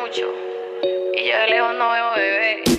escucho y yo de lejos no veo bebé.